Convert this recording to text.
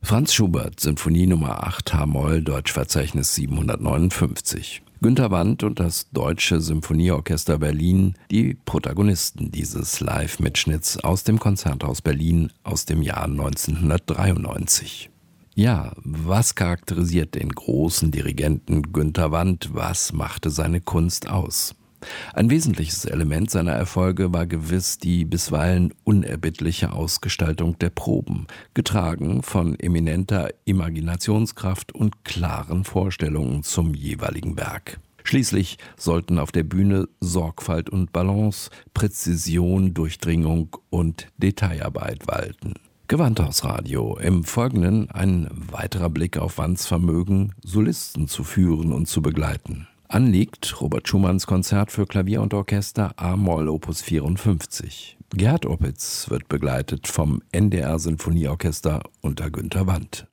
Franz Schubert, Sinfonie Nummer 8 h-Moll, Deutschverzeichnis 759. Günter Wandt und das Deutsche Symphonieorchester Berlin, die Protagonisten dieses Live-Mitschnitts aus dem Konzerthaus Berlin aus dem Jahr 1993. Ja, was charakterisiert den großen Dirigenten Günter Wandt? Was machte seine Kunst aus? Ein wesentliches Element seiner Erfolge war gewiss die bisweilen unerbittliche Ausgestaltung der Proben, getragen von eminenter Imaginationskraft und klaren Vorstellungen zum jeweiligen Werk. Schließlich sollten auf der Bühne Sorgfalt und Balance, Präzision, Durchdringung und Detailarbeit walten. Gewandhausradio. Im Folgenden ein weiterer Blick auf Wandts Vermögen, Solisten zu führen und zu begleiten. Anliegt Robert Schumanns Konzert für Klavier und Orchester a-Moll Opus 54. Gerhard Opitz wird begleitet vom NDR Sinfonieorchester unter Günter Wandt.